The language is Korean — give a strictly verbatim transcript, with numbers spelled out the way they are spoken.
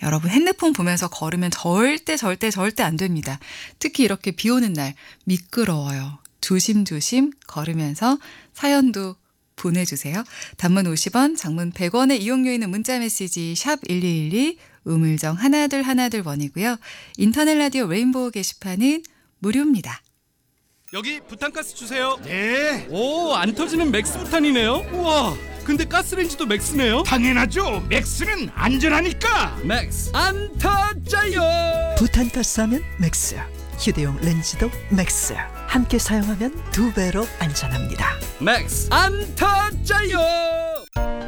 여러분 핸드폰 보면서 걸으면 절대 절대 절대 안 됩니다. 특히 이렇게 비 오는 날 미끄러워요. 조심조심 걸으면서 사연도 보내주세요. 단문 오십 원, 장문 백 원의 이용료 있는 문자 메시지 샵 일이일이, 우물정 하나둘 하나둘 원이고요. 인터넷 라디오 레인보우 게시판은 무료입니다. 여기 부탄가스 주세요. 네, 오, 안 터지는 맥스 부탄이네요. 우와, 근데 가스레인지도 맥스네요. 당연하죠. 맥스는 안전하니까. 맥스 안 터져요. 부탄가스 하면 맥스, 휴대용 렌즈도 맥스. 함께 사용하면 두 배로 안전합니다. 맥스 안 터져요.